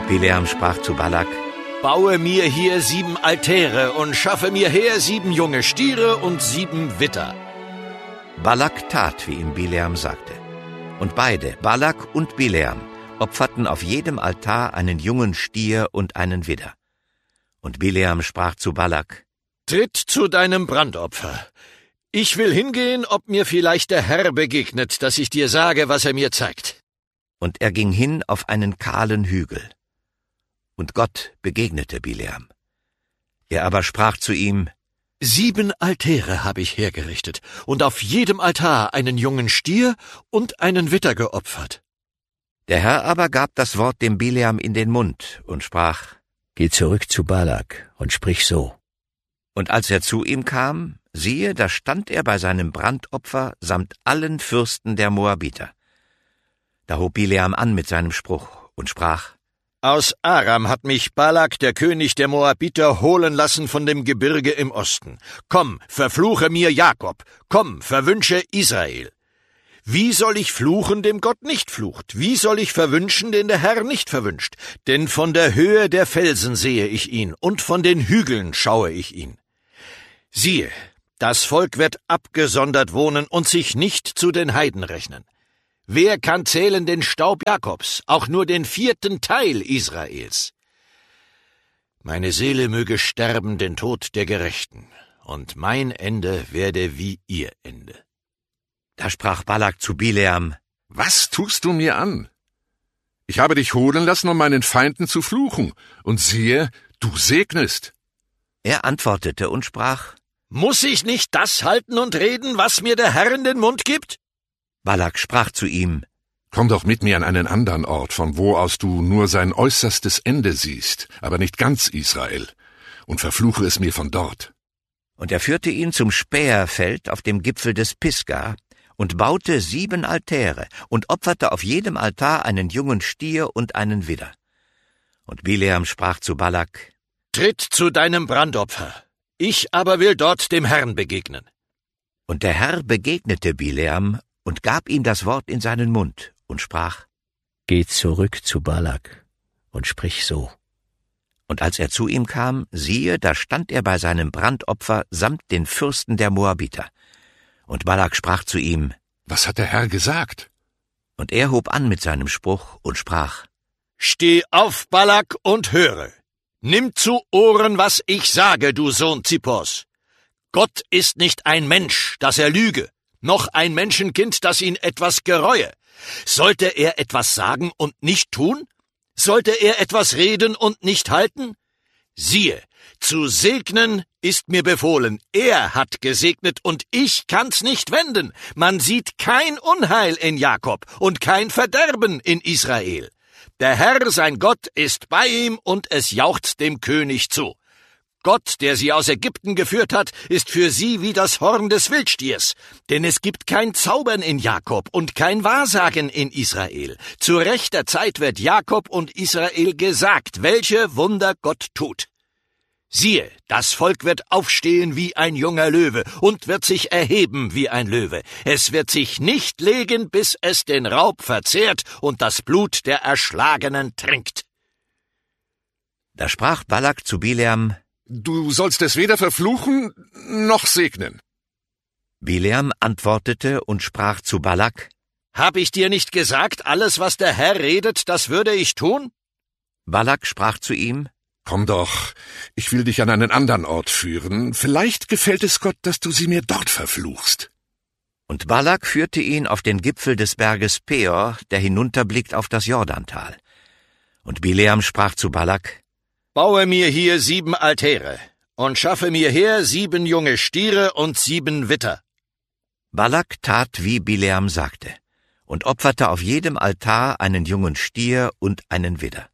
Bileam sprach zu Balak: Baue mir hier 7 Altäre und schaffe mir her 7 junge Stiere und 7 Witter. Balak tat, wie ihm Bileam sagte. Und beide, Balak und Bileam, opferten auf jedem Altar einen jungen Stier und einen Widder. Und Bileam sprach zu Balak: Tritt zu deinem Brandopfer. Ich will hingehen, ob mir vielleicht der Herr begegnet, dass ich dir sage, was er mir zeigt. Und er ging hin auf einen kahlen Hügel. Und Gott begegnete Bileam. Er aber sprach zu ihm: 7 Altäre habe ich hergerichtet und auf jedem Altar einen jungen Stier und einen Widder geopfert. Der Herr aber gab das Wort dem Bileam in den Mund und sprach: Geh zurück zu Balak und sprich so. Und als er zu ihm kam, siehe, da stand er bei seinem Brandopfer samt allen Fürsten der Moabiter. Da hob Bileam an mit seinem Spruch und sprach: Aus Aram hat mich Balak, der König der Moabiter, holen lassen von dem Gebirge im Osten. Komm, verfluche mir Jakob. Komm, verwünsche Israel. Wie soll ich fluchen, dem Gott nicht flucht? Wie soll ich verwünschen, den der Herr nicht verwünscht? Denn von der Höhe der Felsen sehe ich ihn, und von den Hügeln schaue ich ihn. Siehe, das Volk wird abgesondert wohnen und sich nicht zu den Heiden rechnen. Wer kann zählen den Staub Jakobs, auch nur den 4. Teil Israels? Meine Seele möge sterben den Tod der Gerechten, und mein Ende werde wie ihr Ende. Da sprach Balak zu Bileam: Was tust du mir an? Ich habe dich holen lassen, um meinen Feinden zu fluchen, und siehe, du segnest. Er antwortete und sprach: Muss ich nicht das halten und reden, was mir der Herr in den Mund gibt? Balak sprach zu ihm: Komm doch mit mir an einen anderen Ort, von wo aus du nur sein äußerstes Ende siehst, aber nicht ganz Israel, und verfluche es mir von dort. Und er führte ihn zum Späherfeld auf dem Gipfel des Pisga und baute 7 Altäre und opferte auf jedem Altar einen jungen Stier und einen Widder. Und Bileam sprach zu Balak: Tritt zu deinem Brandopfer. Ich aber will dort dem Herrn begegnen. Und der Herr begegnete Bileam und gab ihm das Wort in seinen Mund und sprach: Geh zurück zu Balak und sprich so. Und als er zu ihm kam, siehe, da stand er bei seinem Brandopfer samt den Fürsten der Moabiter. Und Balak sprach zu ihm: Was hat der Herr gesagt? Und er hob an mit seinem Spruch und sprach: Steh auf, Balak, und höre. Nimm zu Ohren, was ich sage, du Sohn Zippors. Gott ist nicht ein Mensch, dass er lüge, noch ein Menschenkind, das ihn etwas gereue. Sollte er etwas sagen und nicht tun? Sollte er etwas reden und nicht halten? Siehe, zu segnen ist mir befohlen, er hat gesegnet und ich kann's nicht wenden. Man sieht kein Unheil in Jakob und kein Verderben in Israel. Der Herr, sein Gott, ist bei ihm und es jauchzt dem König zu. Gott, der sie aus Ägypten geführt hat, ist für sie wie das Horn des Wildstiers. Denn es gibt kein Zaubern in Jakob und kein Wahrsagen in Israel. Zu rechter Zeit wird Jakob und Israel gesagt, welche Wunder Gott tut. Siehe, das Volk wird aufstehen wie ein junger Löwe und wird sich erheben wie ein Löwe. Es wird sich nicht legen, bis es den Raub verzehrt und das Blut der Erschlagenen trinkt. Da sprach Balak zu Bileam: Du sollst es weder verfluchen, noch segnen. Bileam antwortete und sprach zu Balak: Hab ich dir nicht gesagt, alles, was der Herr redet, das würde ich tun? Balak sprach zu ihm: Komm doch, ich will dich an einen anderen Ort führen. Vielleicht gefällt es Gott, dass du sie mir dort verfluchst. Und Balak führte ihn auf den Gipfel des Berges Peor, der hinunterblickt auf das Jordantal. Und Bileam sprach zu Balak: Baue mir hier 7 Altäre und schaffe mir her 7 junge Stiere und 7 Witter. Balak tat, wie Bileam sagte, und opferte auf jedem Altar einen jungen Stier und einen Widder.